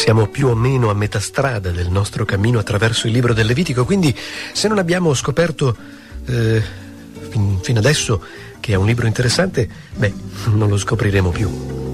Siamo più o meno a metà strada del nostro cammino attraverso il libro del Levitico, quindi se non abbiamo scoperto fino adesso che è un libro interessante, non lo scopriremo più.